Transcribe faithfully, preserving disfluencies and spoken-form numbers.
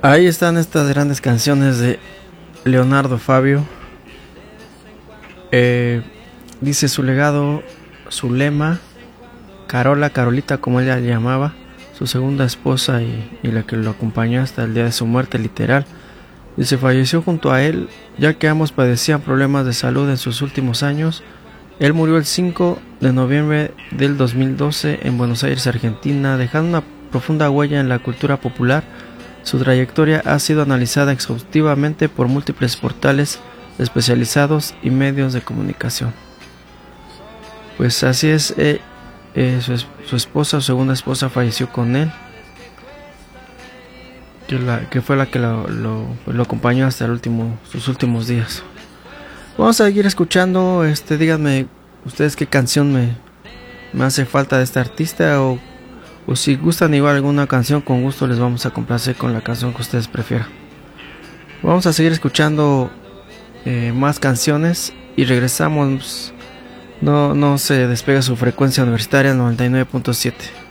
Ahí están estas grandes canciones de Leonardo Fabio. Eh, dice su legado, su lema, Carola, Carolita como ella le llamaba, su segunda esposa y, y la que lo acompañó hasta el día de su muerte literal. Dice, falleció junto a él, ya que ambos padecían problemas de salud en sus últimos años. Él murió el cinco de noviembre del dos mil doce en Buenos Aires, Argentina, dejando una profunda huella en la cultura popular. Su trayectoria ha sido analizada exhaustivamente por múltiples portales especializados y medios de comunicación. Pues así es, eh, eh, su, su esposa, su segunda esposa, falleció con él, que, la, que fue la que lo, lo, lo acompañó hasta el último, sus últimos días. Vamos a seguir escuchando. Este, díganme ustedes qué canción me, me hace falta de este artista, o, o si gustan igual alguna canción, con gusto les vamos a complacer con la canción que ustedes prefieran. Vamos a seguir escuchando eh, más canciones y regresamos. No, no se despega su frecuencia universitaria noventa y nueve punto siete.